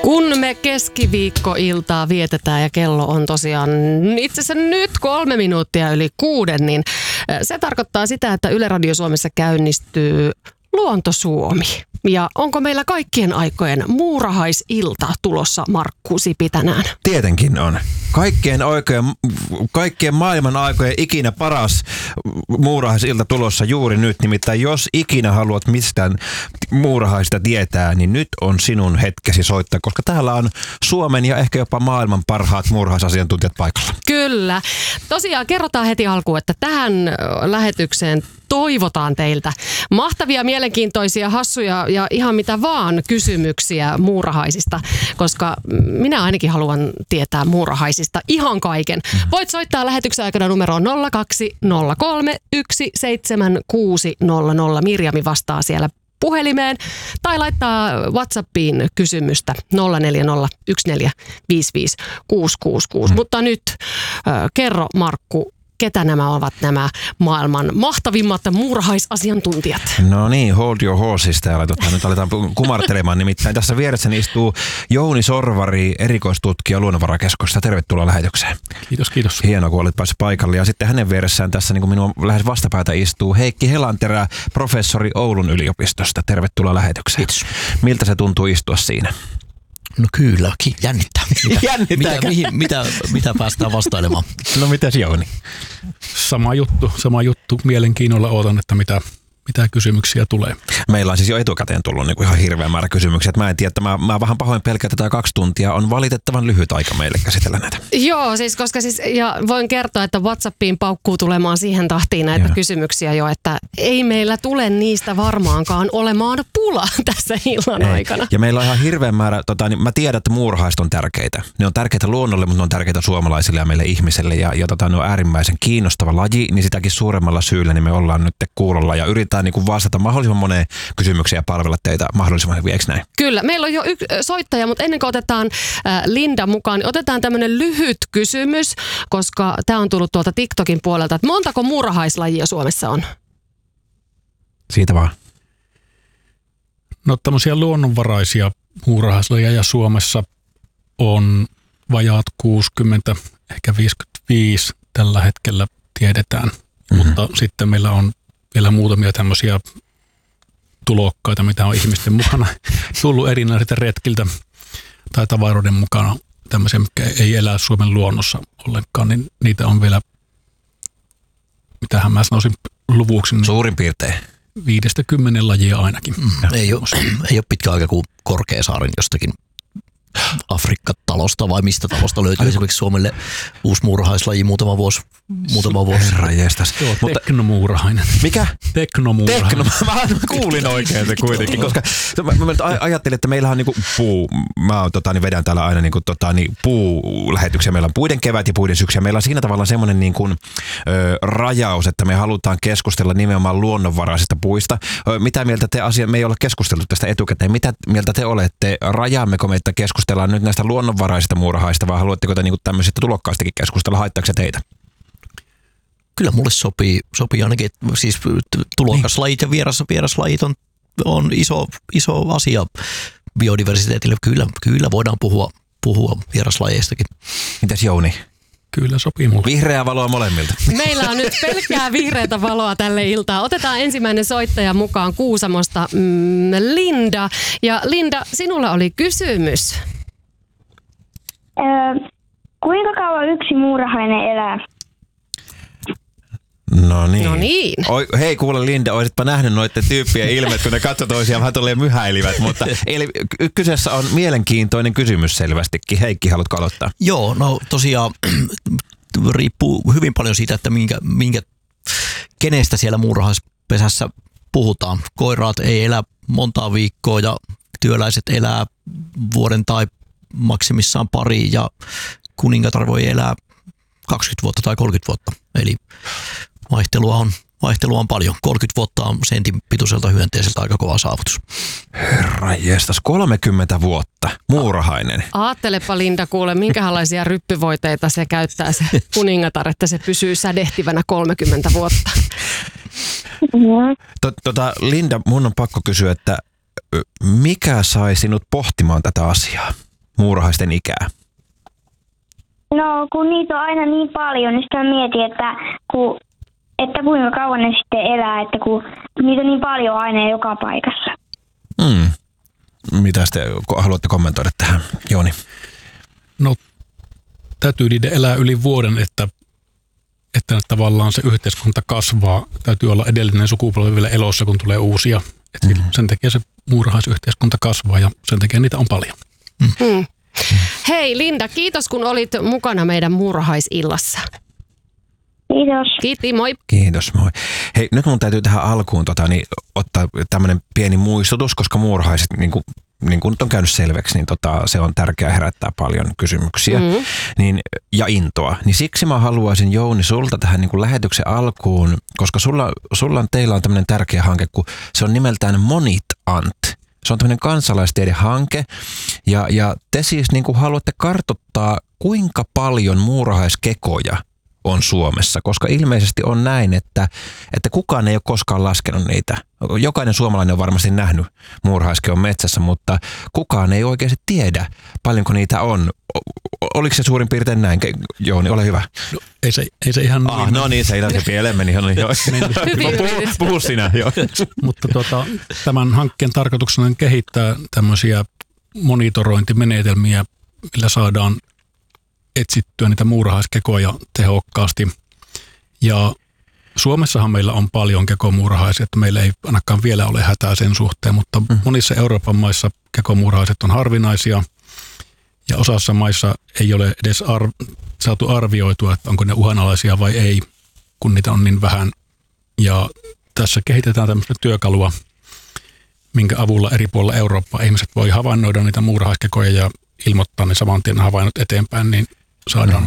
Kun me keskiviikkoiltaa vietetään ja kello on tosiaan itse asiassa nyt 3 minuuttia yli 6, niin se tarkoittaa sitä, että Yle Radio Suomessa käynnistyy Luonto Suomi. Ja onko meillä kaikkien aikojen muurahaisilta tulossa, Markku Sipi, tänään? Tietenkin on. Kaikkien maailman aikojen ikinä paras muurahaisilta tulossa juuri nyt. Nimittäin jos ikinä haluat mistään muurahaista tietää, niin nyt on sinun hetkesi soittaa, koska täällä on Suomen ja ehkä jopa maailman parhaat muurahaisasiantuntijat paikalla. Kyllä. Tosiaan kerrotaan heti alkuun, että tähän lähetykseen toivotaan teiltä mahtavia, mielenkiintoisia, hassuja ja ihan mitä vaan kysymyksiä muurahaisista, koska minä ainakin haluan tietää muurahaisista ihan kaiken. Voit soittaa lähetyksen aikana numeroon 0203 17600. Mirjami vastaa siellä puhelimeen tai laittaa WhatsAppiin kysymystä 0401455666. Mutta nyt kerro, Markku, ketä nämä ovat nämä maailman mahtavimmat muurahaisasiantuntijat? No niin, hold your horses täällä. Nyt aletaan kumartelemaan. Nimittäin tässä vieressäni istuu Jouni Sorvari, erikoistutkija Luonnonvarakeskuksesta. Tervetuloa lähetykseen. Kiitos, kiitos. Hienoa, kun olit päässyt paikalle. Ja sitten hänen vieressään tässä niin kuin minun lähes vastapäätä istuu Heikki Helanterä, professori Oulun yliopistosta. Tervetuloa lähetykseen. Kiitos. Miltä se tuntuu istua siinä? No kyllä, jännittää. Mitä päästään vastailemaan? No mitäs Jouni? Sama juttu. Mielenkiinnolla odotan, että mitä kysymyksiä tulee. Meillä on siis jo etukäteen tullut niin kuin ihan hirveä määrä kysymyksiä. Että mä en tiedä, että mä vähän pahoin pelkään, että tämä 2 tuntia on valitettavan lyhyt aika meille käsitellä näitä. Joo, ja voin kertoa, että WhatsAppiin paukkuu tulemaan siihen tahtiin näitä kysymyksiä jo, että ei meillä tule niistä varmaankaan olemaan pula tässä illan aikana. Ja meillä on ihan hirveä määrä, niin mä tiedän, että muurahaiset on tärkeitä. Ne on tärkeitä luonnolle, mutta ne on tärkeitä suomalaisille ja meille ihmisille. Ja ne on äärimmäisen kiinnostava laji, niin sitäkin suuremmalla syyllä niin me ollaan nyt kuulolla ja yritetään niin kuin vastata mahdollisimman moneen kysymykseen ja palvella teitä mahdollisimman hyvin, eikö näin? Kyllä, meillä on jo soittaja, mutta ennen kuin otetaan Linda mukaan, niin otetaan tämmöinen lyhyt kysymys, koska tämä on tullut tuolta TikTokin puolelta, että montako muurahaislajia Suomessa on? Siitä vaan. No tämmöisiä luonnonvaraisia muurahaislajeja Suomessa on vajaat 60, ehkä 55 tällä hetkellä tiedetään, mutta sitten meillä on vielä muutamia tämmöisiä tulokkaita, mitä on ihmisten mukana tullut erinäisiltä retkiltä tai tavaroiden mukana, tämmöisiä, mitkä ei elä Suomen luonnossa ollenkaan, niin niitä on vielä, mitähän mä sanoisin luvuksi. Niin suurin piirtein. 5-10 lajia ainakin. Ei ole pitkä aika, kun Korkeasaaren jostakin Afrikka-talosta vai mistä talosta löytyy esimerkiksi Suomelle uusi muurahaislaji muutama vuosi. Joo, teknomuurahainen. Mikä? Teknomuurahainen. Mä kuulin oikein se kuitenkin, koska mä ajattelin, että meillähän on niinku mä vedän täällä aina niinku puulähetyksiä. Meillä on puiden kevät ja puiden syksy. Meillä on siinä tavalla semmoinen niinku, rajaus, että me halutaan keskustella nimenomaan luonnonvaraisista puista. Mitä mieltä me ei olla keskusteltu tästä etukäteen. Mitä mieltä te olette? Rajaammeko me, että keskustellaan nyt näistä luonnonvaraisista muurahaista vai haluatteko te niinku tämmöisistä tulokkaistakin keskustella? Haittaako se teitä? Kyllä mulle sopii ainakin, siis tulokaslajit ja vieraslajit on iso asia biodiversiteetille. Kyllä voidaan puhua vieraslajeistakin. Mitäs Jouni? Kyllä sopii mulle. Vihreää valoa molemmilta. Meillä on nyt pelkkää vihreätä valoa tälle iltaan. Otetaan ensimmäinen soittaja mukaan Kuusamosta, Linda. Ja Linda, sinulla oli kysymys. Kuinka kauan yksi muurahainen elää? No niin. Hei kuule Linda, olisitpa nähnyt noiden tyyppien ilmeet, kun ne katsoi toisiaan vähän tolleen myhäilivät, mutta eli kyseessä on mielenkiintoinen kysymys selvästikin. Heikki, haluatko aloittaa? Joo, no tosiaan riippuu hyvin paljon siitä, että kenestä siellä muurahaispesässä puhutaan. Koiraat ei elä montaa viikkoa ja työläiset elää vuoden tai maksimissaan pari ja kuningatar voi elää 20 vuotta tai 30 vuotta. Eli vaihtelua on paljon. 30 vuotta on sentin pituiselta hyönteiseltä aika kova saavutus. Herra jestas, 30 vuotta. Muurahainen. Ajattelepa Linda, kuule, minkälaisia ryppyvoiteita se käyttää se kuningatar, että se pysyy sädehtivänä 30 vuotta. Linda, mun on pakko kysyä, että mikä sai sinut pohtimaan tätä asiaa? muurahaisten ikää? No, kun niitä on aina niin paljon, niin sitten mä mietin, että kuinka kauan ne sitten elää, että kun niitä on niin paljon aina joka paikassa. Mitä te haluatte kommentoida tähän, Jouni? No, täytyy niiden elää yli vuoden, että tavallaan se yhteiskunta kasvaa. Täytyy olla edellinen sukupolvi vielä elossa, kun tulee uusia. Sen takia se muurahaisyhteiskunta kasvaa ja sen takia niitä on paljon. Hei Linda, kiitos kun olit mukana meidän muurahaisillassa. Kiitos. Kiitos, moi. Kiitos, moi. Hei, nyt mun täytyy tähän alkuun ottaa tämmöinen pieni muistutus, koska muurahaiset, niin kuin nyt on käynyt selväksi, niin se on tärkeää herättää paljon kysymyksiä ja intoa. Niin siksi mä haluaisin, Jouni, sulta tähän niin kuin lähetyksen alkuun, koska teillä on tämmöinen tärkeä hanke, kun se on nimeltään Monit Ant. Se on tämmöinen kansalaistiedehanke ja te siis niin kuin haluatte kartoittaa, kuinka paljon muurahaiskekoja on Suomessa, koska ilmeisesti on näin, että kukaan ei ole koskaan laskenut niitä. Jokainen suomalainen on varmasti nähnyt muurahaiskeon metsässä, mutta kukaan ei oikeasti tiedä, paljonko niitä on. Oliko se suurin piirtein näin? Jouni, ole hyvä. No, ei se ihan niin. No niin, se ei lähde pieleen meni. Puhu sinä. Jo. Mutta tämän hankkeen tarkoituksena on kehittää tämmöisiä monitorointimenetelmiä, millä saadaan etsittyä niitä muurahaiskekoja tehokkaasti. Ja Suomessahan meillä on paljon kekomuurahaisia, että meillä ei ainakaan vielä ole hätää sen suhteen, mutta monissa Euroopan maissa kekomuurahaiset on harvinaisia ja osassa maissa ei ole edes saatu arvioitua, että onko ne uhanalaisia vai ei, kun niitä on niin vähän. Ja tässä kehitetään tämmöistä työkalua, minkä avulla eri puolilla Eurooppaa ihmiset voi havainnoida niitä muurahaiskekoja ja ilmoittaa ne saman tien havainnot eteenpäin, niin saadaan.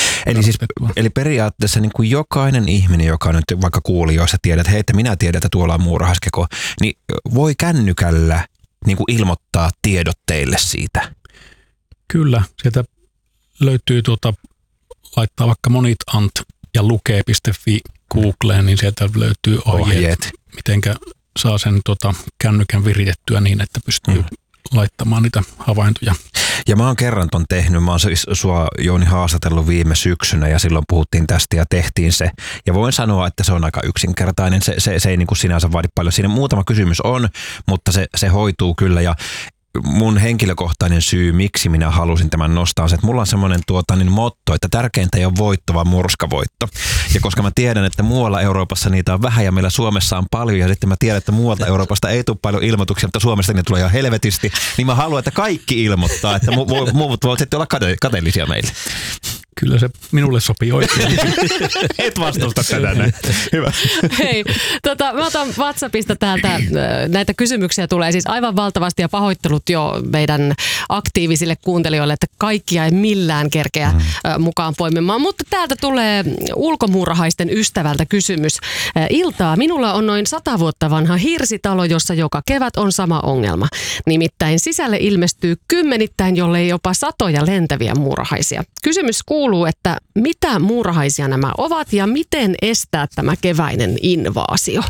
Eli periaatteessa niin kuin jokainen ihminen, joka nyt vaikka kuulijoissa tiedät, että hei, että minä tiedän, että tuolla on muurahaiskeko, niin voi kännykällä niin kuin ilmoittaa tiedot teille siitä. Kyllä, sieltä löytyy laittaa vaikka Monit.ant ja lukee.fi Googleen, niin sieltä löytyy ohjeet. Mitenkä saa sen kännykän viritettyä niin, että pystyy laittamaan niitä havaintoja. Ja mä oon kerran ton tehnyt. Mä oon siis sua, Jouni, haastatellut viime syksynä ja silloin puhuttiin tästä ja tehtiin se. Ja voin sanoa, että se on aika yksinkertainen. Se ei niin kuin sinänsä vaadi paljon. Siinä muutama kysymys on, mutta se hoituu kyllä. Ja mun henkilökohtainen syy, miksi minä halusin tämän nostaa, on se, että mulla on semmoinen motto, että tärkeintä ei ole voitto, vaan murskavoitto. Ja koska mä tiedän, että muualla Euroopassa niitä on vähän ja meillä Suomessa on paljon ja sitten mä tiedän, että muualta Euroopasta ei tule paljon ilmoituksia, mutta Suomesta ne tulee ihan helvetisti, niin mä haluan, että kaikki ilmoittaa, että muut voivat sitten olla kateellisia meille. Kyllä se minulle sopii oikein. Et vastusta tätä näin. Hyvä. Hei, mä otan WhatsAppista täältä, näitä kysymyksiä tulee siis aivan valtavasti ja pahoittelut jo meidän aktiivisille kuuntelijoille, että kaikkia ei millään kerkeä mukaan poimimaan. Mutta täältä tulee ulkomuurahaisten ystävältä kysymys. Iltaa, minulla on noin 100 vuotta vanha hirsitalo, jossa joka kevät on sama ongelma. Nimittäin sisälle ilmestyy kymmenittäin, jollei jopa satoja lentäviä muurahaisia. Kysymys kuuluu, että mitä muurahaisia nämä ovat ja miten estää tämä keväinen invaasio?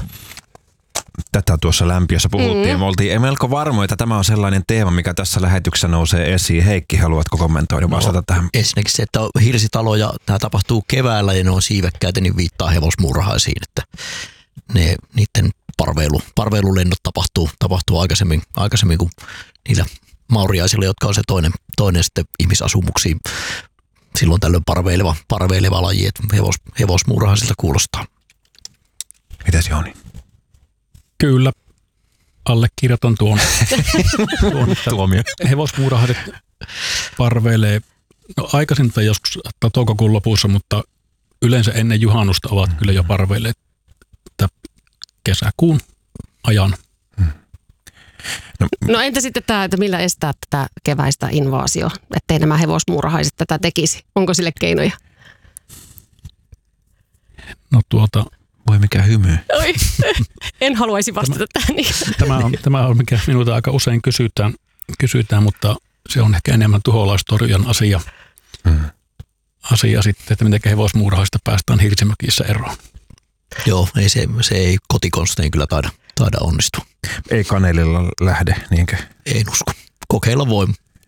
Tätä tuossa lämpiössä puhuttiin. Me oltiin melko varmoja, että tämä on sellainen teema, mikä tässä lähetyksessä nousee esiin. Heikki, haluatko kommentoida vastata tähän? Ensinnäkin se, että hirsitaloja, tämä tapahtuu keväällä ja ne on siivekkäitä, niin viittaa hevosmuurahaisiin, että niiden parveilulennot tapahtuu aikaisemmin kuin niillä mauriaisilla, jotka on se toinen sitten ihmisasumuksiin. Silloin tällöin parveileva laji, että hevosmuurahaisilta kuulostaa. Mitäs Jouni? Kyllä, allekirjoitan tuon Tuomio. Hevosmuurahaiset parveilee aikaisinta joskus toukokuun lopussa, mutta yleensä ennen juhannusta ovat kyllä jo parveilleet kesäkuun ajan. No entä sitten tämä, että millä estää tätä keväistä invaasio, ettei nämä hevosmuurahaiset tätä tekisi? Onko sille keinoja? No voi mikä hymy. Oi, en haluaisi vastata tähän. Tämä on mikä minulta aika usein kysytään, mutta se on ehkä enemmän tuholaistorjujan asia sitten, että miten hevosmuurahaista päästään hirsimökissä eroon. Joo, se ei kotikonstein kyllä taida onnistua. Ei kanelilla lähde, niinkö? En usko. Kokeilla voi.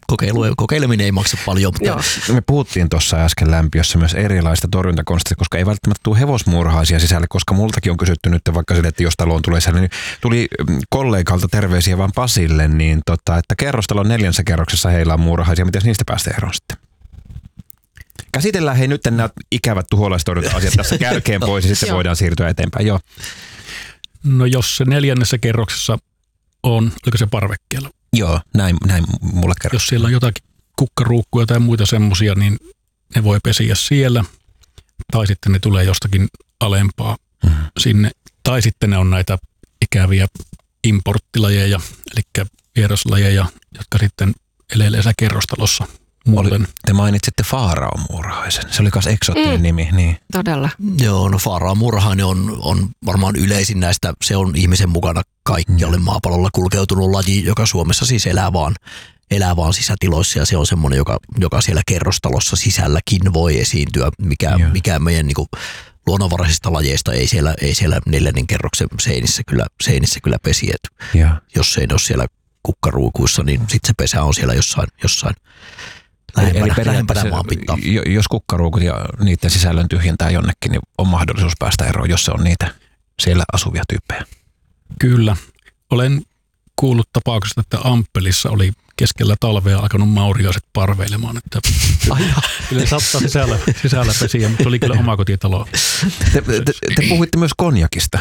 kokeileminen ei maksa paljon. Mutta me puhuttiin tuossa äsken lämpiössä myös erilaista torjuntakonsteista, koska ei välttämättä tule hevosmuurahaisia sisälle, koska multakin on kysytty nyt vaikka sille, että jos taloon tulee siellä, niin tuli kollegalta terveisiä vaan Pasille, niin että kerrostalon 4. kerroksessa heillä on muurahaisia. Miten niistä päästään eroon sitten? Käsitellään nyt nämä ikävät tuholaistorjunta-asiat tässä kärkeen pois ja sitten voidaan siirtyä eteenpäin. Joo. No jos se 4. kerroksessa on, oliko se parvekkeella? Joo, näin mulle kerrotaan. Jos siellä on jotakin kukkaruukkuja tai muita semmoisia, niin ne voi pesiä siellä. Tai sitten ne tulee jostakin alempaa sinne. Tai sitten ne on näitä ikäviä importtilajeja, eli vieraslajeja, jotka sitten eleilee kerrostalossa. Te mainitsitte Faarao-muurahaisen. Se oli myös eksoottinen nimi. Niin. Todella. Joo, no Faarao-muurahainen on varmaan yleisin näistä. Se on ihmisen mukana kaikkialle maapallolla kulkeutunut laji, joka Suomessa siis elää vaan sisätiloissa. Ja se on semmoinen, joka siellä kerrostalossa sisälläkin voi esiintyä, mikä meidän niin kuin luonnonvaraisista lajeista ei siellä 4. kerroksen seinissä kyllä pesi. Jos se ei ole siellä kukkaruukuissa, niin sitten se pesä on siellä jossain lähempänä maanpintaa. Jos kukkaruukut ja niiden sisällön tyhjentää jonnekin, niin on mahdollisuus päästä eroon, jos se on niitä siellä asuvia tyyppejä. Kyllä. Olen kuullut tapauksesta, että Amppelissa oli keskellä talvea alkanut mauriaiset parveilemaan. Että kyllä saattaa sisällä pesiä, mutta oli kyllä omakotitalo. Te puhuitte myös konjakista.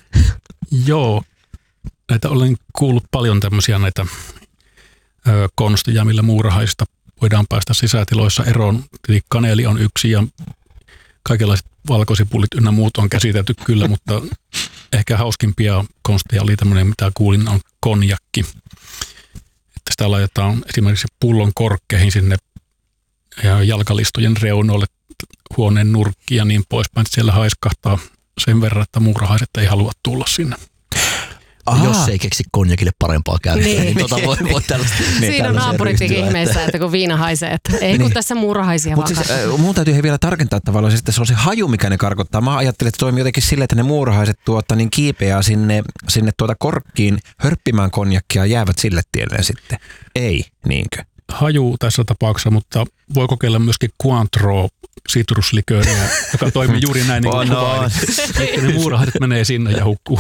Joo. Näitä olen kuullut paljon tämmöisiä näitä konsteja, millä muurahaista voidaan päästä sisätiloissa eroon. Eli kaneli on yksi ja kaikenlaiset valkosipullit ynnä muut on käsitelty kyllä, mutta ehkä hauskimpia konsteja oli tämmöinen, mitä kuulin, on konjakki. Että sitä laitetaan esimerkiksi pullon korkkeihin sinne jalkalistojen reunoille, huoneen nurkkiin ja niin poispäin. Siellä haiskahtaa sen verran, että muurahaiset ei halua tulla sinne. Jos ei keksi konjakille parempaa käyttöä, niin voi tällaista. Siinä on naapuritkin ihmeessä, että kun viina haisee, että ei kun tässä muurahaisia vaan. Mutta siis, mun täytyy vielä tarkentaa tavallaan, että se on se haju, mikä ne karkottaa. Mä ajattelin, että se toimii jotenkin silleen, että ne muurahaiset niin kiipeää sinne korkkiin hörppimään konjakkia ja jäävät sille tielle sitten. Ei, niinkö? Haju tässä tapauksessa, mutta voi kokeilla myöskin Cointreau sitruslikööriä, joka toimii juuri näin niin kuin ne muurahaiset menee sinne ja hukkuu.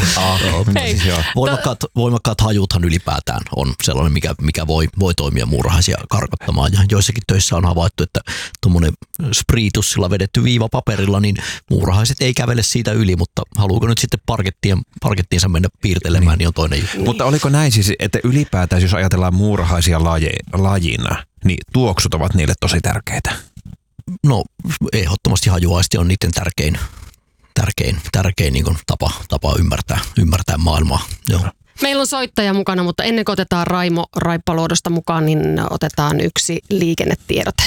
Voimakkaat hajuthan ylipäätään on sellainen, mikä voi toimia muurahaisia karkottamaan. Ja joissakin töissä on havaittu, että tuommoinen spriitussilla vedetty viiva paperilla, niin muurahaiset ei kävele siitä yli, mutta haluuko nyt sitten parkettiinsa mennä piirtelemään, niin on toinen juttu. Mutta oliko näin siis, että ylipäätään jos ajatellaan muurahaisia lajina, niin tuoksut ovat niille tosi tärkeitä? No ehdottomasti hajuaisti on niiden tärkein niin kuin tapa ymmärtää maailmaa. Joo. Meillä on soittaja mukana, mutta ennen kuin otetaan Raimo Raippaluodosta mukaan, niin otetaan yksi liikennetiedote.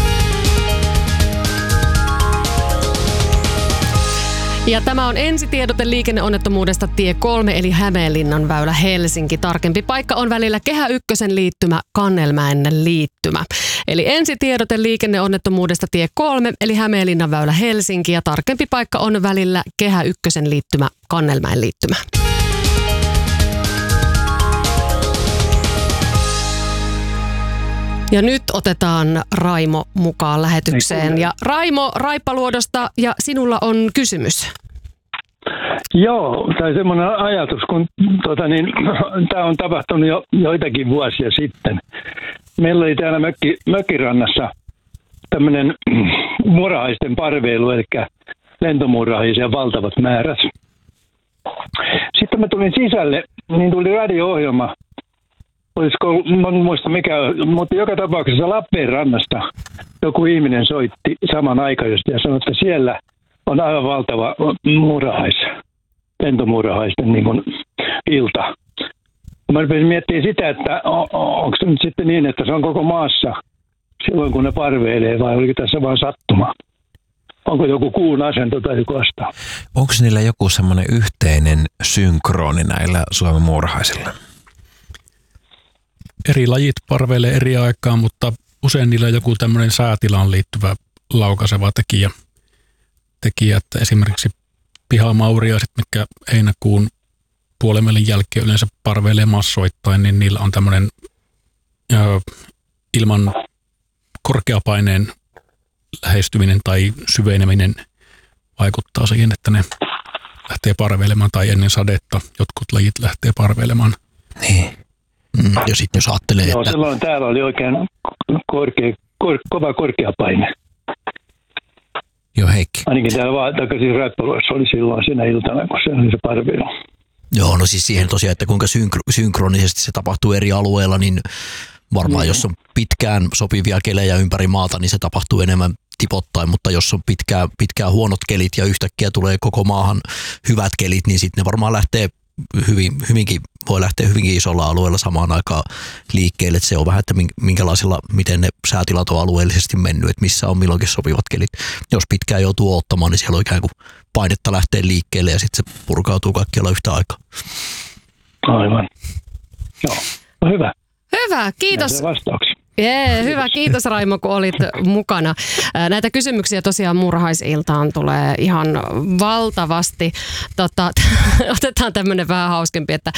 Ja tämä on ensitiedote liikenneonnettomuudesta tie 3 eli Hämeenlinnan väylä Helsinki. Tarkempi paikka on välillä Kehä Ykkösen liittymä Kannelmäen liittymä. Eli ensitiedote liikenneonnettomuudesta tie 3 eli Hämeenlinnan väylä Helsinki ja tarkempi paikka on välillä Kehä Ykkösen liittymä Kannelmäen liittymä. Ja nyt otetaan Raimo mukaan lähetykseen. Ja Raimo Raippaluodosta, ja sinulla on kysymys. Joo, tai semmoinen ajatus, kun tämä on tapahtunut jo joitakin vuosia sitten. Meillä oli täällä mökkirannassa tämmöinen muurahaisten parveilu, eli lentomuurahaisia valtavat määrät. Sitten mä tulin sisälle, niin tuli radio-ohjelma. Mä en muista mikä, mutta joka tapauksessa Lappeenrannasta joku ihminen soitti samanaikaisesti ja sanoi, että siellä on aivan valtava lentomuurahaisten niin kuin ilta. Mä rupesin miettimään sitä, että onko se nyt sitten niin, että se on koko maassa silloin kun ne parveilee vai oliko tässä vaan sattuma? Onko joku kuun asento tai joku astaa? Onko niillä joku semmoinen yhteinen synkroni näillä Suomen muurahaisilla? Eri lajit parveilee eri aikaan, mutta usein niillä on joku tämmöinen säätilaan liittyvä laukaiseva tekijä, että esimerkiksi pihamauriaiset, mitkä heinäkuun puolenvälin jälkeen yleensä parveilee massoittain, niin niillä on tämmöinen ilman korkeapaineen lähestyminen tai syveneminen vaikuttaa siihen, että ne lähtee parveilemaan tai ennen sadetta jotkut lajit lähtee parveilemaan. Niin. Ja sitten jos ajattelee, Joo, että... silloin täällä oli oikein kova korkeapaine. Joo, Heikki. Ainakin täällä takaisin Räppäluissa oli silloin siinä iltana, kun se oli se parveilu. Joo, no siis siihen tosiaan, että kuinka synkronisesti se tapahtuu eri alueilla, niin varmaan jos on pitkään sopivia kelejä ympäri maata, niin se tapahtuu enemmän tipottain, mutta jos on pitkään huonot kelit ja yhtäkkiä tulee koko maahan hyvät kelit, niin sitten ne varmaan lähtee voi lähteä hyvinkin isolla alueella samaan aikaan liikkeelle. Että se on vähän, että miten ne säätilat on alueellisesti mennyt, että missä on milloinkin sopivat kelit. Jos pitkään joutuu ottamaan, niin siellä on ikään kuin painetta lähteä liikkeelle ja sitten se purkautuu kaikkialla yhtä aikaa. Aivan. Joo, no hyvä. Hyvä, kiitos. Näitä vastauksia. Hyvä, kiitos Raimo, kun olit mukana. Näitä kysymyksiä tosiaan muurahaisiltaan tulee ihan valtavasti. Otetaan tämmöinen vähän hauskempi, että